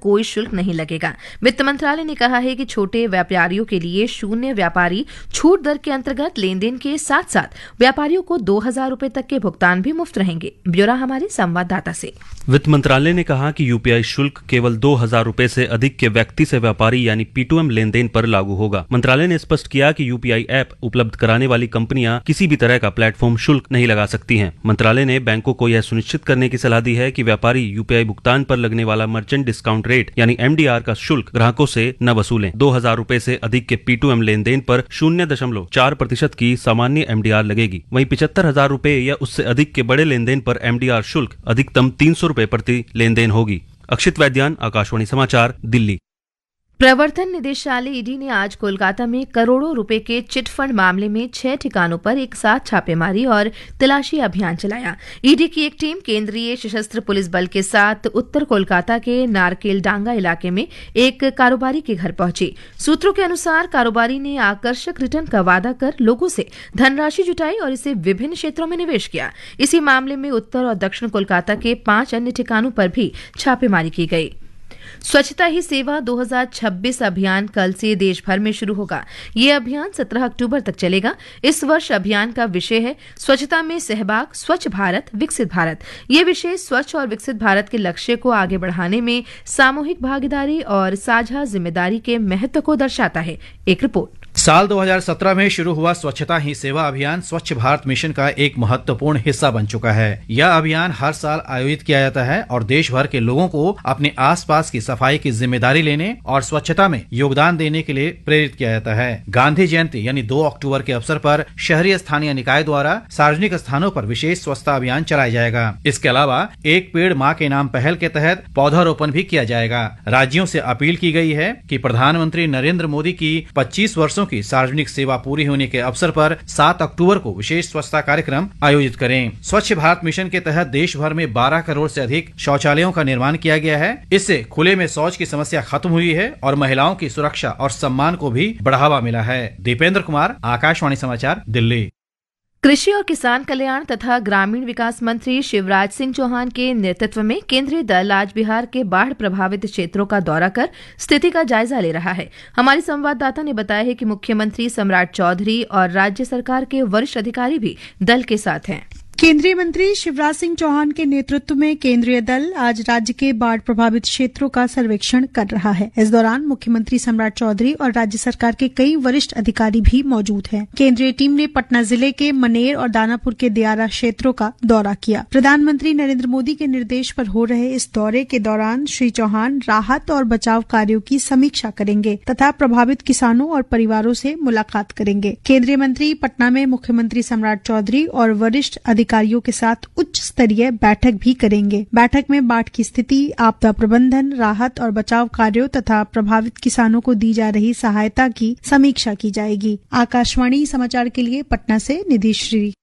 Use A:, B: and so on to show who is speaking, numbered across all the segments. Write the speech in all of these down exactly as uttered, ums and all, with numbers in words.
A: कोई शुल्क नहीं लगेगा। वित्त मंत्रालय ने कहा है कि छोटे व्यापारियों के लिए शून्य व्यापारी छूट दर के अंतर्गत लेन देन के साथ साथ व्यापारियों को दो हजार रूपये तक के भुगतान भी मुफ्त रहेंगे। ब्यौरा हमारे संवाददाता से।
B: वित्त मंत्रालय ने कहा कि यूपीआई शुल्क केवल दो हजार रूपये से अधिक के व्यक्ति से व्यापारी यानी P to M lane then पर लागू होगा। मंत्रालय ने स्पष्ट किया कि यूपीआई ऐप उपलब्ध कराने वाली कंपनियां किसी भी तरह का प्लेटफॉर्म शुल्क नहीं लगा सकती हैं। मंत्रालय ने बैंकों को यह सुनिश्चित करने की सलाह दी है कि व्यापारी यूपीआई भुगतान पर लगने वाला मर्चेंट डिस्काउंट रेट यानी एम डी आर का शुल्क ग्राहकों से न वसूलें। दो हजार रूपये से अधिक के P to M lane then पर शून्य दशमलव चार प्रतिशत की सामान्य एम डी आर लगेगी। वहीं पिछहत्तर हजार रूपये या उससे अधिक के बड़े लेन देन पर एम डी आर शुल्क अधिकतम तीन सौ रूपये प्रति लेन देन होगी। अक्षित वैद्यान, आकाशवाणी समाचार, दिल्ली।
A: प्रवर्तन निदेशालय ईडी ने आज कोलकाता में करोड़ों रुपए के चिटफंड मामले में छह ठिकानों पर एक साथ छापेमारी और तलाशी अभियान चलाया। ईडी की एक टीम केंद्रीय सशस्त्र पुलिस बल के साथ उत्तर कोलकाता के नारकेलडांगा इलाके में एक कारोबारी के घर पहुंची। सूत्रों के अनुसार कारोबारी ने आकर्षक रिटर्न का वादा कर लोगों से धनराशि जुटाई और इसे विभिन्न क्षेत्रों में निवेश किया। इसी मामले में उत्तर और दक्षिण कोलकाता के पांच अन्य ठिकानों पर भी छापेमारी की गई। स्वच्छता ही सेवा दो हजार छब्बीस अभियान कल से देश भर में शुरू होगा। ये अभियान सत्रह अक्टूबर तक चलेगा। इस वर्ष अभियान का विषय है स्वच्छता में सहभाग, स्वच्छ भारत, विकसित भारत। ये विषय स्वच्छ और विकसित भारत के लक्ष्य को आगे बढ़ाने में सामूहिक भागीदारी और साझा जिम्मेदारी के महत्व को दर्शाता है। एक रिपोर्ट।
C: साल दो हजार सत्रह में शुरू हुआ स्वच्छता ही सेवा अभियान स्वच्छ भारत मिशन का एक महत्वपूर्ण हिस्सा बन चुका है। यह अभियान हर साल आयोजित किया जाता है और देश भर के लोगों को अपने आसपास की सफाई की जिम्मेदारी लेने और स्वच्छता में योगदान देने के लिए प्रेरित किया जाता है। गांधी जयंती यानी दो अक्टूबर के अवसर पर शहरी स्थानीय निकाय द्वारा सार्वजनिक स्थानों पर विशेष स्वच्छता अभियान चलाया जाएगा। इसके अलावा एक पेड़ माँ के नाम पहल के तहत पौधारोपण भी किया जाएगा। राज्यों से अपील की गई है कि प्रधानमंत्री नरेंद्र मोदी की पच्चीस वर्षों की सार्वजनिक सेवा पूरी होने के अवसर पर सात अक्टूबर को विशेष स्वच्छता कार्यक्रम आयोजित करें। स्वच्छ भारत मिशन के तहत देश भर में बारह करोड़ से अधिक शौचालयों का निर्माण किया गया है। इससे खुले में शौच की समस्या खत्म हुई है और महिलाओं की सुरक्षा और सम्मान को भी बढ़ावा मिला है। दीपेंद्र कुमार, आकाशवाणी समाचार, दिल्ली।
A: कृषि और किसान कल्याण तथा ग्रामीण विकास मंत्री शिवराज सिंह चौहान के नेतृत्व में केंद्रीय दल आज बिहार के बाढ़ प्रभावित क्षेत्रों का दौरा कर स्थिति का जायजा ले रहा है। हमारी संवाददाता ने बताया है कि मुख्यमंत्री सम्राट चौधरी और राज्य सरकार के वरिष्ठ अधिकारी भी दल के साथ हैं।
D: केंद्रीय मंत्री शिवराज सिंह चौहान के नेतृत्व में केंद्रीय दल आज राज्य के बाढ़ प्रभावित क्षेत्रों का सर्वेक्षण कर रहा है। इस दौरान मुख्यमंत्री सम्राट चौधरी और राज्य सरकार के कई वरिष्ठ अधिकारी भी मौजूद हैं। केंद्रीय टीम ने पटना जिले के मनेर और दानापुर के दियारा क्षेत्रों का दौरा किया। प्रधानमंत्री नरेंद्र मोदी के निर्देश पर हो रहे इस दौरे के दौरान श्री चौहान राहत और बचाव कार्यों की समीक्षा करेंगे तथा प्रभावित किसानों और परिवारों से मुलाकात करेंगे। केंद्रीय मंत्री पटना में मुख्यमंत्री सम्राट चौधरी और वरिष्ठ अधिकारियों के साथ उच्च स्तरीय बैठक भी करेंगे। बैठक में बाढ़ की स्थिति, आपदा प्रबंधन, राहत और बचाव कार्यों तथा प्रभावित किसानों को दी जा रही सहायता की समीक्षा की जाएगी। आकाशवाणी समाचार के लिए पटना से निधि श्री।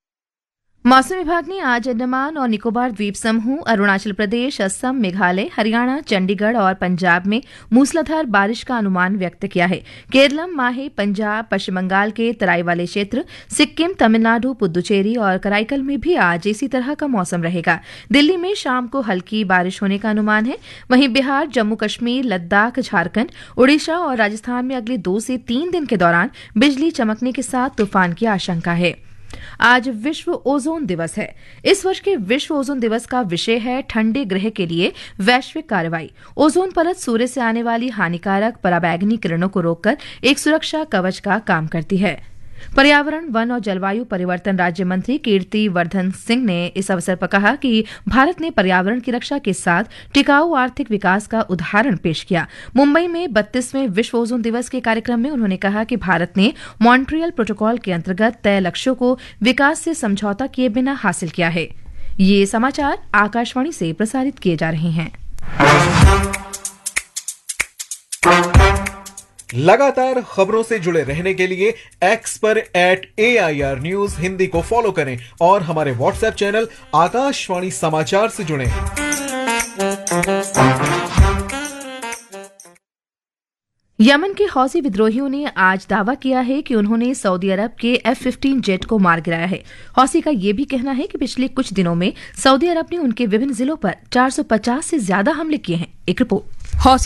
A: मौसम विभाग ने आज अंडमान और निकोबार द्वीप समूह, अरुणाचल प्रदेश, असम, मेघालय, हरियाणा, चंडीगढ़ और पंजाब में मूसलाधार बारिश का अनुमान व्यक्त किया है। केरलम, माहे, पंजाब, पश्चिम बंगाल के तराई वाले क्षेत्र, सिक्किम, तमिलनाडु, पुदुचेरी और कराईकल में भी आज इसी तरह का मौसम रहेगा। दिल्ली में शाम को हल्की बारिश होने का अनुमान है। वहीं बिहार, जम्मू कश्मीर, लद्दाख, झारखंड, उड़ीसा और राजस्थान में अगले दो से तीन दिन के दौरान बिजली चमकने के साथ तूफान की आशंका है। आज विश्व ओजोन दिवस है। इस वर्ष के विश्व ओजोन दिवस का विषय है ठंडे ग्रह के लिए वैश्विक कार्रवाई। ओजोन परत सूर्य से आने वाली हानिकारक पराबैंगनी किरणों को रोककर एक सुरक्षा कवच का काम करती है। पर्यावरण, वन और जलवायु परिवर्तन राज्य मंत्री कीर्ति वर्धन सिंह ने इस अवसर पर कहा कि भारत ने पर्यावरण की रक्षा के साथ टिकाऊ आर्थिक विकास का उदाहरण पेश किया। मुंबई में बत्तीसवें विश्व ओजोन दिवस के कार्यक्रम में उन्होंने कहा कि भारत ने मॉन्ट्रियल प्रोटोकॉल के अंतर्गत तय लक्ष्यों को विकास से समझौता किए बिना हासिल किया है। ये समाचार आकाशवाणी से प्रसारित किए जा रहे हैं।
E: लगातार खबरों से जुड़े रहने के लिए एक्स पर eight A I R news Hindi को फॉलो करें और हमारे व्हाट्सएप चैनल आकाशवाणी समाचार से जुड़ें।
A: यमन के हौसी विद्रोहियों ने आज दावा किया है कि उन्होंने सऊदी अरब के एफ फिफ्टीन जेट को मार गिराया है। हौसी का यह भी कहना है कि पिछले कुछ दिनों में सऊदी अरब ने उनके विभिन्न जिलों पर चार सौ पचास से ज्यादा हमले किए हैं। एक रिपोर्ट।